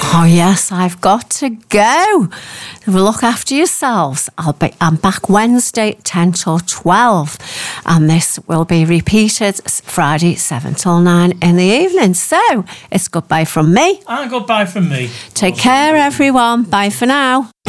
Oh, yes, I've got to go. Look after yourselves. I'm back Wednesday, 10 till 12. And this will be repeated Friday, 7 till 9 in the evening. So, it's goodbye from me. And goodbye from me. Take care, everyone. Bye for now.